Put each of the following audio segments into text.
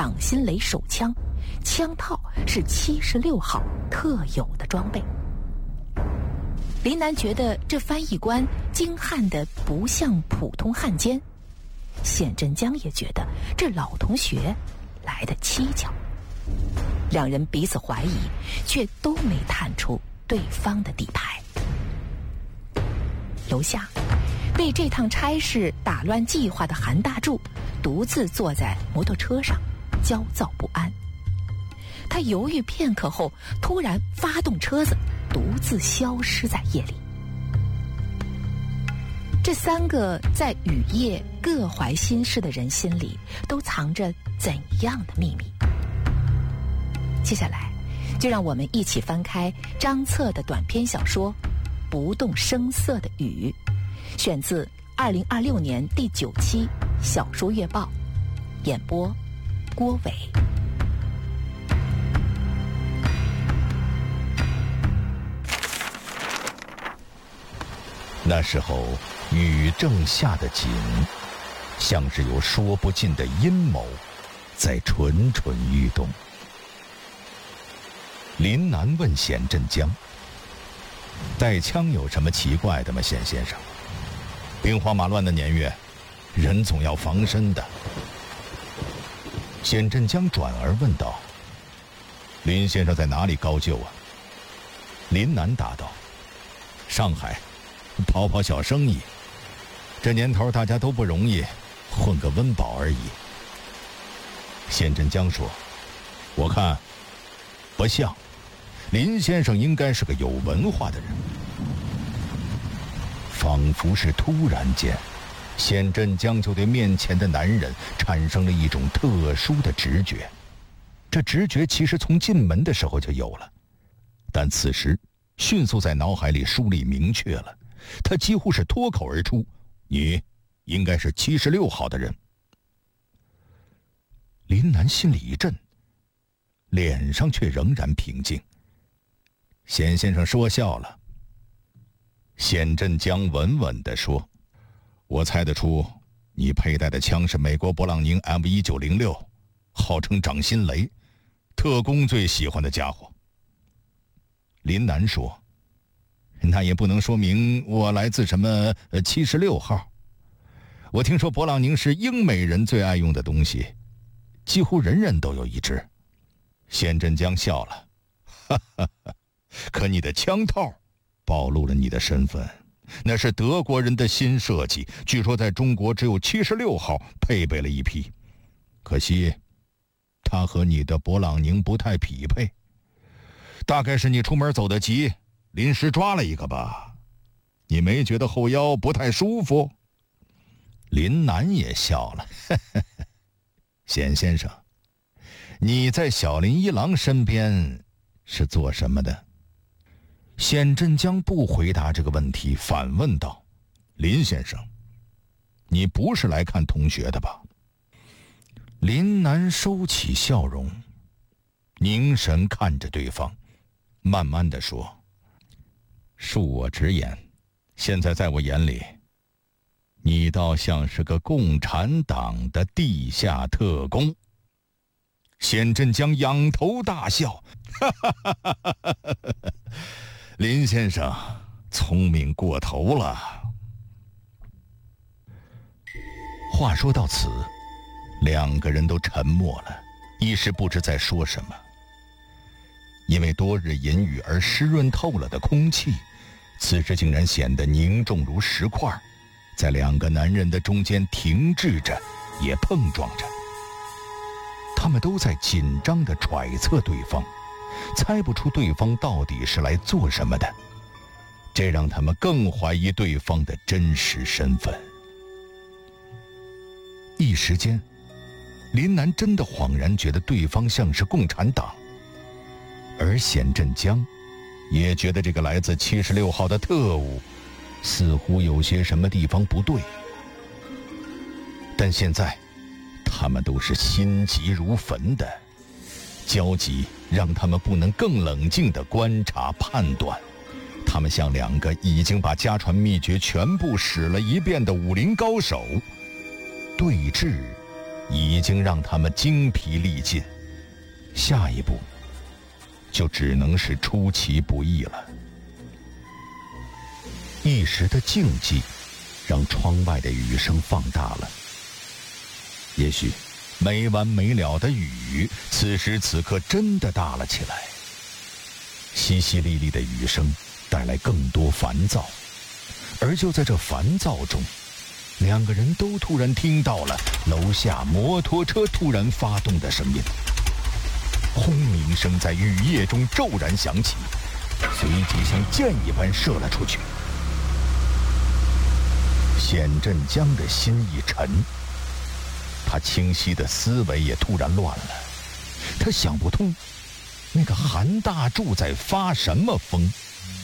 掌心雷手枪，枪套是76号特有的装备。林南觉得这翻译官精悍得不像普通汉奸，显真江也觉得这老同学来得蹊跷。两人彼此怀疑，却都没探出对方的底牌。楼下，被这趟差事打乱计划的韩大柱独自坐在摩托车上，焦躁不安。他犹豫片刻后，突然发动车子，独自消失在夜里。这三个在雨夜各怀心事的人心里，都藏着怎样的秘密？接下来，就让我们一起翻开张策的短篇小说《不动声色的雨》，选自2026年第9期《小说月报》，演播郭伟。 那时候雨正下得紧，像是有说不尽的阴谋在蠢蠢欲动。林南问显振江：“带枪有什么奇怪的吗，显先生？兵荒马乱的年月，人总要防身的。”显振江转而问道：“林先生在哪里高就啊？”林南答道：“上海，跑跑小生意。这年头大家都不容易，混个温饱而已。”显振江说：“我看不像，林先生应该是个有文化的人。”仿佛是突然间，显振江就对面前的男人产生了一种特殊的直觉。这直觉其实从进门的时候就有了，但此时迅速在脑海里梳理明确了。他几乎是脱口而出：“你应该是76号的人。”林南心里一震，脸上却仍然平静。显先生说笑了。显振江稳稳地说：“我猜得出，你佩戴的枪是美国勃朗宁 M1906，号称掌心雷，特工最喜欢的家伙。”林南说：“那也不能说明我来自什么76号。我听说勃朗宁是英美人最爱用的东西，几乎人人都有一支。”显振江笑了：“哈哈哈，可你的枪套暴露了你的身份，那是德国人的新设计，据说在中国只有76号配备了一批，可惜它和你的勃朗宁不太匹配。大概是你出门走得急，临时抓了一个吧？你没觉得后腰不太舒服？”林南也笑了：“显先生，你在小林一郎身边是做什么的？”显振江不回答这个问题，反问道：“林先生，你不是来看同学的吧？”林南收起笑容，凝神看着对方，慢慢地说：“恕我直言，现在在我眼里，你倒像是个共产党的地下特工。”显振江仰头大笑：“哈哈哈哈哈哈！林先生聪明过头了。”话说到此，两个人都沉默了，一时不知在说什么。因为多日阴雨而湿润透了的空气，此时竟然显得凝重如石块，在两个男人的中间停滞着，也碰撞着。他们都在紧张地揣测对方，猜不出对方到底是来做什么的，这让他们更怀疑对方的真实身份。一时间，林南真的恍然觉得对方像是共产党，而显振江也觉得这个来自76号的特务似乎有些什么地方不对。但现在他们都是心急如焚的，焦急让他们不能更冷静地观察判断。他们像两个已经把家传秘诀全部使了一遍的武林高手，对峙已经让他们精疲力尽，下一步就只能是出其不意了。一时的静寂让窗外的雨声放大了，也许没完没了的雨此时此刻真的大了起来。淅淅沥沥的雨声带来更多烦躁，而就在这烦躁中，两个人都突然听到了楼下摩托车突然发动的声音，轰鸣声在雨夜中骤然响起，随即像箭一般射了出去。显振江的心一沉，他清晰的思维也突然乱了。他想不通，那个韩大柱在发什么疯？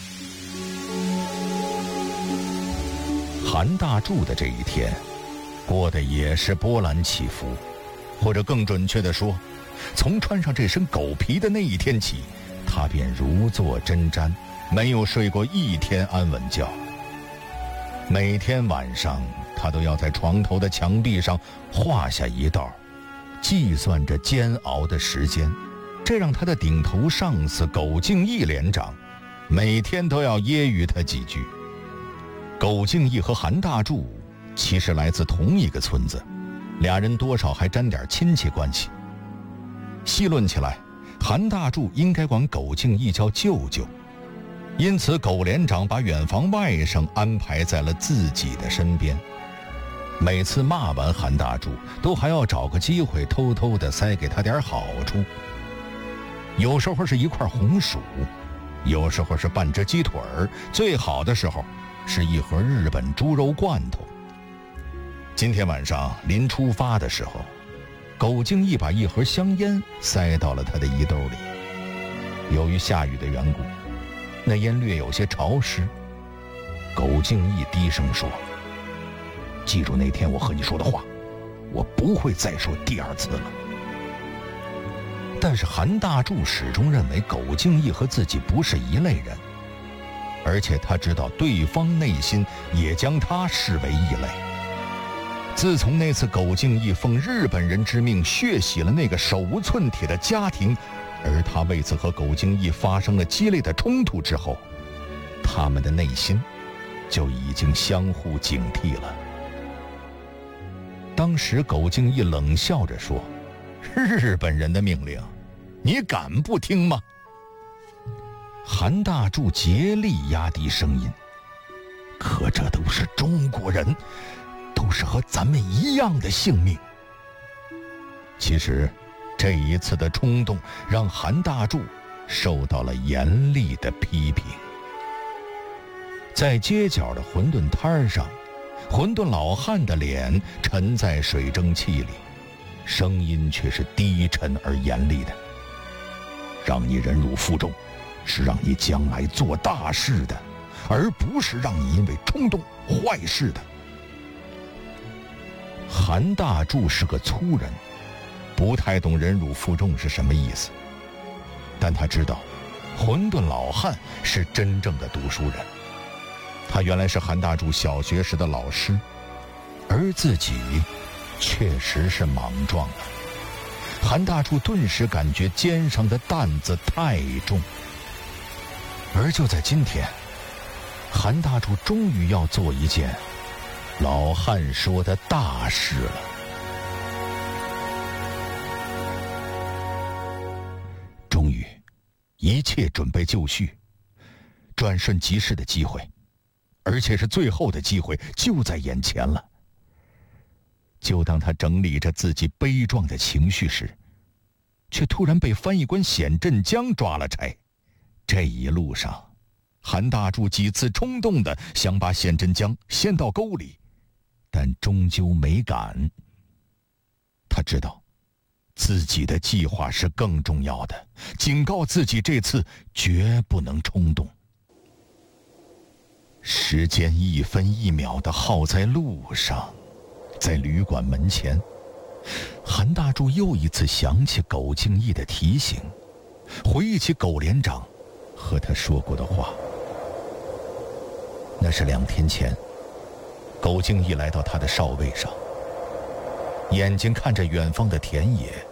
韩大柱的这一天过得也是波澜起伏，或者更准确地说，从穿上这身狗皮的那一天起，他便如坐针毡，没有睡过一天安稳觉。每天晚上他都要在床头的墙壁上画下一道，计算着煎熬的时间。这让他的顶头上司苟敬义连长每天都要揶揄他几句。苟敬义和韩大柱其实来自同一个村子，俩人多少还沾点亲戚关系。细论起来，韩大柱应该管苟敬义叫舅舅，因此苟连长把远房外甥安排在了自己的身边。每次骂完韩大柱，都还要找个机会偷偷地塞给他点好处。有时候是一块红薯，有时候是半只鸡腿儿，最好的时候是一盒日本猪肉罐头。今天晚上临出发的时候，苟敬义把一盒香烟塞到了他的衣兜里。由于下雨的缘故，那烟略有些潮湿。苟敬义低声说：“记住那天我和你说的话，我不会再说第二次了。”但是韩大柱始终认为苟敬义和自己不是一类人，而且他知道对方内心也将他视为异类。自从那次苟敬义奉日本人之命血洗了那个手无寸铁的家庭，而他为此和苟敬义发生了激烈的冲突之后，他们的内心就已经相互警惕了。当时苟敬义冷笑着说：“日本人的命令，你敢不听吗？”韩大柱竭力压低声音：“可这都是中国人，都是和咱们一样的性命。”其实这一次的冲动让韩大柱受到了严厉的批评。在街角的馄饨摊上，馄饨老汉的脸沉在水蒸气里，声音却是低沉而严厉的：“让你忍辱负重，是让你将来做大事的，而不是让你因为冲动坏事的。”韩大柱是个粗人，不太懂忍辱负重是什么意思，但他知道馄饨老汉是真正的读书人。他原来是韩大柱小学时的老师，而自己确实是莽撞了。韩大柱顿时感觉肩上的担子太重。而就在今天，韩大柱终于要做一件老汉说的大事了。终于，一切准备就绪，转瞬即逝的机会，而且是最后的机会，就在眼前了。就当他整理着自己悲壮的情绪时，却突然被翻译官显振江抓了差。这一路上，韩大柱几次冲动地想把显振江掀到沟里，但终究没敢。他知道自己的计划是更重要的，警告自己这次绝不能冲动。时间一分一秒地耗在路上，在旅馆门前，韩大柱又一次想起苟敬义的提醒，回忆起苟连长和他说过的话。那是2天前，苟敬义来到他的哨位上， 眼睛看着远方的田野，